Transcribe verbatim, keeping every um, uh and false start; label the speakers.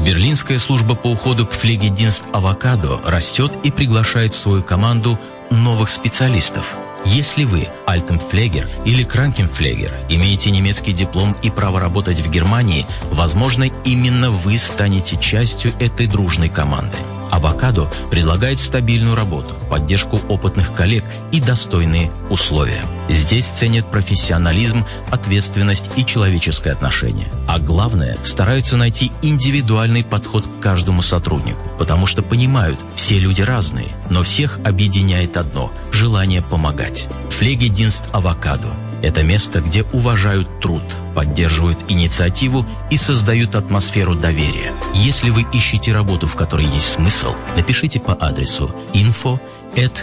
Speaker 1: Берлинская служба по уходу Pflegedienst Avocado растет и приглашает в свою команду новых специалистов. Если вы Altenpfleger или Krankenpfleger, имеете немецкий диплом и право работать в Германии, возможно, именно вы станете частью этой дружной команды. Avocado предлагает стабильную работу, поддержку опытных коллег и достойные условия. Здесь ценят профессионализм, ответственность и человеческое отношение. А главное, стараются найти индивидуальный подход к каждому сотруднику, потому что понимают, все люди разные, но всех объединяет одно – желание помогать. Pflegedienst Avocado – это место, где уважают труд, поддерживают инициативу и создают атмосферу доверия. Если вы ищете работу, в которой есть смысл, напишите по адресу info at